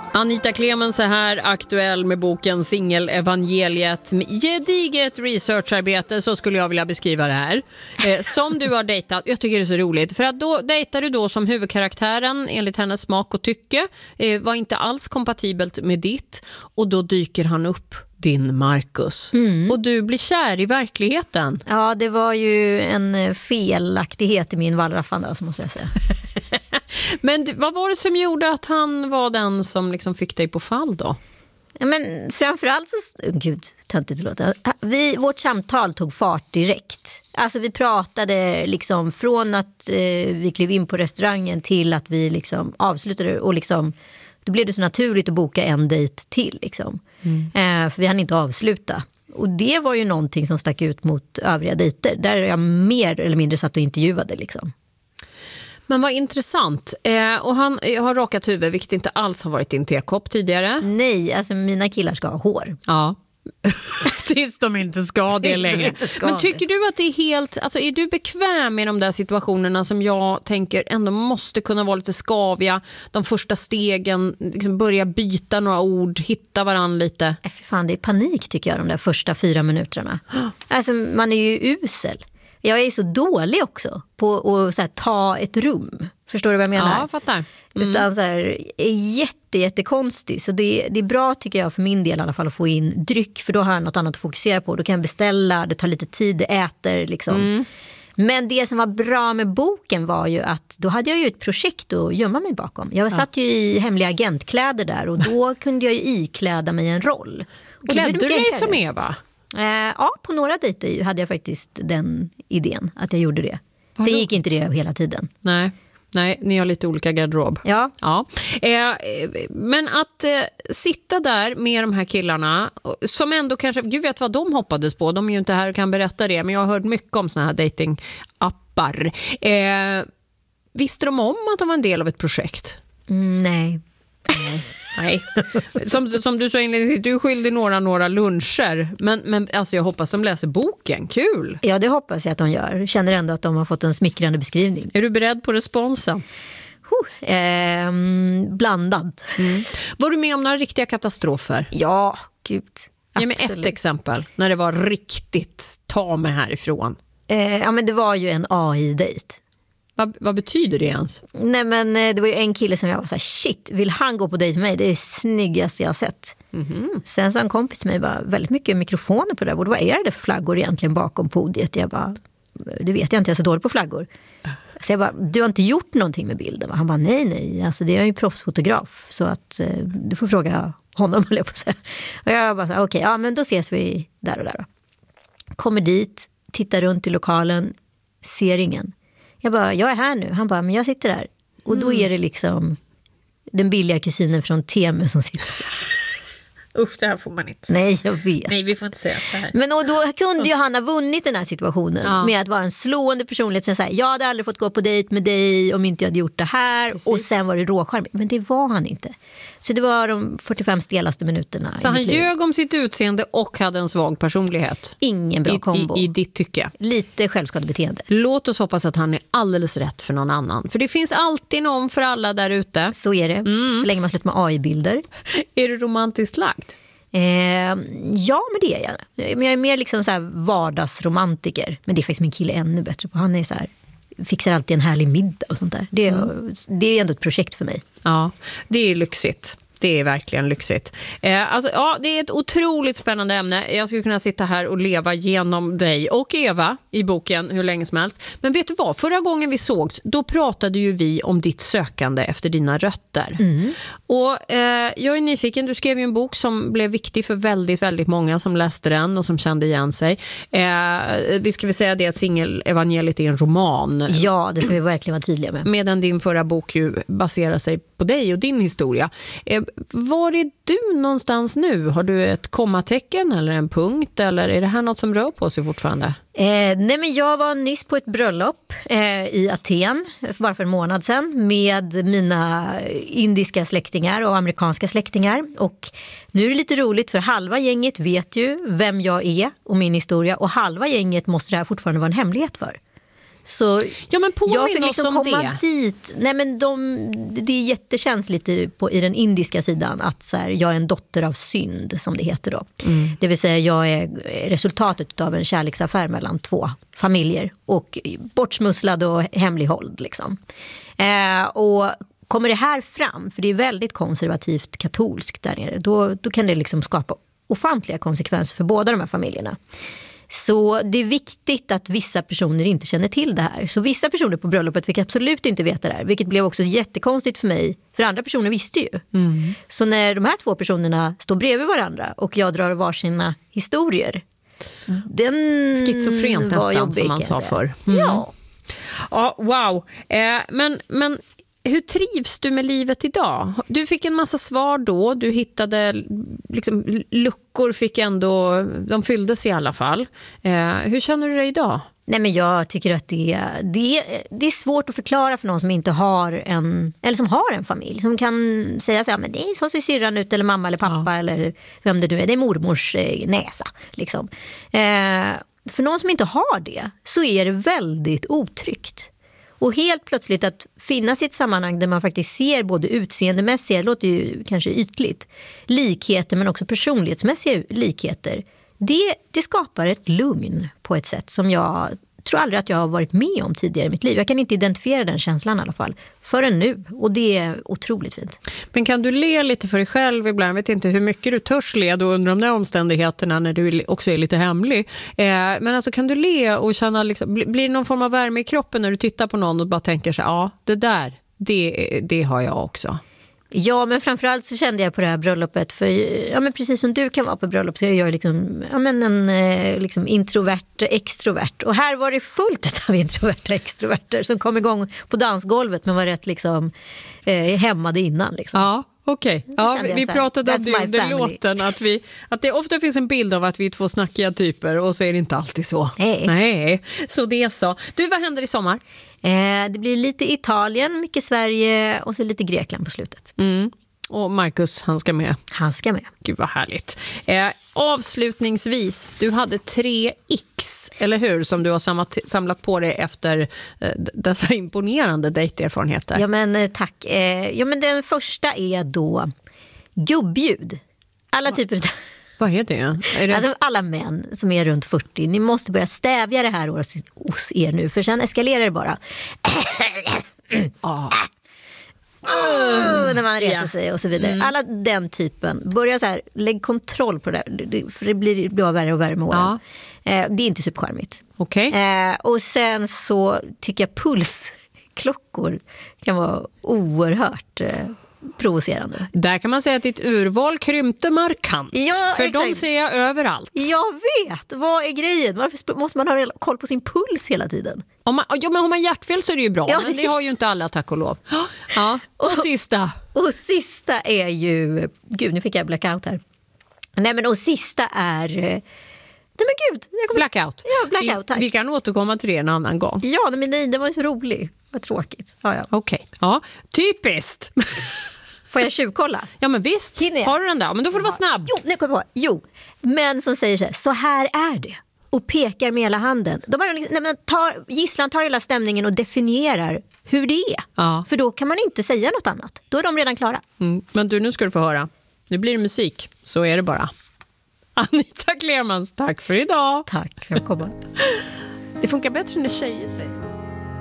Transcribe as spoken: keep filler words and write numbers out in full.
Anita Clemens är här, aktuell med boken Singelevangeliet. Gediget researcharbete, så skulle jag vilja beskriva det här. Eh, som du har dejtat, jag tycker det är så roligt. För att då dejtar du då som huvudkaraktären, enligt hennes smak och tycke, eh, var inte alls kompatibelt med ditt. Och då dyker han upp, din Marcus. Mm. Och du blir kär i verkligheten. Ja, det var ju en felaktighet i min wallraffande, så måste jag säga. Men vad var det som gjorde att han var den som liksom fick dig på fall då? Ja, men framförallt så... Gud, töntigt låta. Vi, vårt samtal tog fart direkt. Alltså vi pratade liksom från att eh, vi klev in på restaurangen till att vi liksom avslutade. Och liksom, då blev det så naturligt att boka en dejt till. Liksom. Mm. Eh, för vi hann inte avsluta. Och det var ju någonting som stack ut mot övriga dejter. Där jag mer eller mindre satt och intervjuade liksom. Men vad intressant. Eh, och han har rakat huvud, vilket inte alls har varit din tekopp tidigare. Nej, alltså mina killar ska ha hår. Ja. Tills de inte ska det längre. Ska Men tycker du att det är helt... Alltså är du bekväm med de där situationerna som jag tänker ändå måste kunna vara lite skaviga? De första stegen, liksom börja byta några ord, hitta varann lite. Äh, för fan, det är panik tycker jag, de där första fyra minuterna. Alltså man är ju usel. Jag är så dålig också på att så här, ta ett rum. Förstår du vad jag menar? Ja, jag fattar. Mm. Utan så här, är jätte, jättekonstig. Så det, det är bra tycker jag för min del i alla fall att få in dryck. För då har jag något annat att fokusera på. Då kan jag beställa, det tar lite tid, det äter liksom. Mm. Men det som var bra med boken var ju att då hade jag ju ett projekt att gömma mig bakom. Jag satt ju i hemliga agentkläder där och då kunde jag ju ikläda mig en roll. Och klädde du dig som Eva? Eh, ja, på några dejter hade jag faktiskt den idén att jag gjorde det. Sen Vadå? gick inte det hela tiden. Nej. Nej, ni har lite olika garderob. Ja. ja. Eh, men att eh, sitta där med de här killarna som ändå kanske, gud vet vad de hoppades på. De är ju inte här och kan berätta det. Men jag har hört mycket om såna här datingappar. Eh, visste de om att de var en del av ett projekt? Mm, nej. Nej. Som, som du sa inledningsvis, du är skyldig några, några luncher. Men, men alltså jag hoppas de läser boken. Kul! Ja, det hoppas jag att de gör. Jag känner ändå att de har fått en smickrande beskrivning. Är du beredd på responsen? Oh, eh, blandad. Mm. Var du med om några riktiga katastrofer? Ja, gud. Ge mig ett exempel när det var riktigt ta mig härifrån. Eh, ja, men det var ju en A I-dejt. Vad, vad betyder det ens? Nej, men det var ju en kille som jag var så här, shit, vill han gå på dejt med mig? Det är det snyggaste jag har sett. Mm-hmm. Sen sa en kompis till mig, bara, väldigt mycket mikrofoner på det där. Och vad är det för flaggor egentligen bakom podiet? Jag bara, det vet jag inte, jag är så dålig på flaggor. Så jag bara, du har inte gjort någonting med bilden? Han bara, nej, nej, alltså det är ju proffsfotograf. Så att eh, du får fråga honom, höll jag på att säga. Och jag bara, okej, okay, ja men då ses vi där och där då. Kommer dit, tittar runt i lokalen, ser ingen. Jag bara, jag är här nu. Han bara, men jag sitter där. Och då är det liksom den billiga kusinen från Temu som sitter. Usch, det här får man inte. Nej, jag vet. Nej, vi får inte säga så här. Men och då kunde ju han ha vunnit den här situationen ja. Med att vara en slående personlighet som säger, jag hade aldrig fått gå på dejt med dig om inte jag hade gjort det här. Precis. Och sen var det råskärm. Men det var han inte. Så det var de fyrtiofem stelaste minuterna. Så han ljög om sitt utseende och hade en svag personlighet. Ingen bra I, kombo. I, I ditt tycke. Lite självskadebeteende. Låt oss hoppas att han är alldeles rätt för någon annan. För det finns alltid någon för alla där ute. Så är det. Mm. Så länge man slutar med A I-bilder. Är du romantiskt lagd? Eh, ja, men det är jag. Men jag är mer liksom så här vardagsromantiker. Men det är faktiskt min kille ännu bättre på. Han är så här, fixar alltid en härlig middag och sånt där. Det är, mm. det är ändå ett projekt för mig. Ja, det är lyxigt. Det är verkligen lyxigt. Eh, alltså, ja, det är ett otroligt spännande ämne. Jag skulle kunna sitta här och leva genom dig och Eva i boken hur länge som helst. Men vet du vad? Förra gången vi sågs, då pratade ju vi om ditt sökande efter dina rötter. Mm. Och eh, jag är nyfiken. Du skrev ju en bok som blev viktig för väldigt, väldigt många som läste den och som kände igen sig. Eh, vi ska väl säga det att Singelevangeliet är en roman. Ja, det ska vi verkligen vara tydliga med. Medan din förra bok ju baserar sig på dig och din historia. Eh, Var är du någonstans nu? Har du ett kommatecken eller en punkt? Eller är det här något som rör på sig fortfarande? Eh, nej men jag var nyss på ett bröllop eh, i Aten, bara för en månad sedan, med mina indiska släktingar och amerikanska släktingar. Och nu är det lite roligt för halva gänget vet ju vem jag är och min historia. Och halva gänget måste det här fortfarande vara en hemlighet för. Så Ja, men påminn jag fick oss liksom om komma det. dit. Nej, men de, det är jättekänsligt i, på, i den indiska sidan att så här, jag är en dotter av synd, som det heter då. Mm. Det vill säga jag är resultatet av en kärleksaffär mellan två familjer och bortsmusslad och hemlighålld liksom. Eh, och kommer det här fram, för det är väldigt konservativt katolskt där nere, då, då kan det liksom skapa ofantliga konsekvenser för båda de här familjerna. Så det är viktigt att vissa personer inte känner till det här. Så vissa personer på bröllopet fick absolut inte veta det här, vilket blev också jättekonstigt för mig, för andra personer visste ju. Mm. Så när de här två personerna står bredvid varandra och jag drar varsina historier, den schizofrent nästan, jobbig, som man sa förr. Mm. Ja. Ja, wow. Eh, men, men hur trivs du med livet idag? Du fick en massa svar då. Du hittade liksom, luckor, fick ändå, de fylldes i alla fall. Eh, hur känner du dig idag? Nej, men jag tycker att det, det, det är svårt att förklara för någon som inte har en, eller som har en familj. Som kan säga så här, men det är så ser syrran ut, eller mamma eller pappa, ja. Eller vem det nu är. Det är mormors eh, näsa. Liksom. Eh, för någon som inte har det så är det väldigt otryggt. Och helt plötsligt att finnas i ett sammanhang där man faktiskt ser både utseendemässiga, det låter ju kanske ytligt, likheter men också personlighetsmässiga likheter. Det, det skapar ett lugn på ett sätt som jag tror aldrig att jag har varit med om tidigare i mitt liv. Jag kan inte identifiera den känslan i alla fall förrän nu, och det är otroligt fint. Men kan du le lite för dig själv ibland? Jag vet inte hur mycket du törs le då under de där omständigheterna när du också är lite hemlig. Eh, men alltså kan du le och känna liksom, blir det någon form av värme i kroppen när du tittar på någon och bara tänker så, ja, det där, det, det har jag också. Ja, men framförallt så kände jag på det här bröllopet, för ja, men precis som du kan vara på bröllop så är jag liksom, ja, men en eh, liksom introvert, extrovert. Och här var det fullt av introverta extroverter som kom igång på dansgolvet men var rätt liksom eh, hämmade innan. Liksom. Ja. Okej, okay. Ja, vi, vi här, pratade om det under låten att, vi, att det ofta finns en bild av att vi är två snackiga typer och så är det inte alltid så. Nej. Nej, så det är så. Du, vad händer i sommar? Eh, det blir lite Italien, mycket Sverige och så lite Grekland på slutet. Mm. Och Marcus, han ska med. Han ska med. Gud vad härligt. Eh, avslutningsvis, du hade tre X, eller hur? Som du har samlat, samlat på dig efter eh, dessa imponerande dejterfarenheter. Ja, men eh, tack. Eh, ja, men den första är då gubbljud. Alla Va? typer av... Vad är det? Är det... Alltså, alla män som är runt fyrtio, ni måste börja stävja det här hos, hos er nu, för sen eskalerar det bara. Ah. Uh, när man reser yeah. sig och så vidare. Mm. Alla den typen. Börja så här, lägg kontroll på det där. För det blir, det blir värre och värre med åren. Ja. Eh, det är inte superskärmigt. Okay. Eh, och sen så tycker jag pulsklockor kan vara oerhört eh, provocerande. Där kan man säga att ditt urval krympte markant. Ja, för exakt. de ser jag överallt. Jag vet. Vad är grejen? Varför måste man ha koll på sin puls hela tiden? Om man, ja, men har man hjärtfel så är det ju bra. Ja. Men det har ju inte alla, tack och lov. Ja. Och, och sista. Och sista är ju... Gud, nu fick jag blackout här. Nej, men och sista är... Nej, men gud. Jag kommer... Blackout. Ja, blackout, tack. Vi, vi kan återkomma till det en annan gång. Ja, men nej, det var ju så roligt. Vad tråkigt. Ja, ja. Okej. Okay. Ja, typiskt. Får jag tjuvkolla? Ja, men visst. Har du den där? Men då får du vara snabb. Jo, nu kommer jag på. Jo, men som säger så här, så här är det. Och pekar med hela handen. De har, nej, men tar, gisslan tar hela stämningen och definierar hur det är. Ja. För då kan man inte säga något annat. Då är de redan klara. Mm. Men du, nu ska du få höra. Nu blir det musik. Så är det bara. Anita Klermans, tack för idag. Tack för att komma. Det funkar bättre när tjejer säger.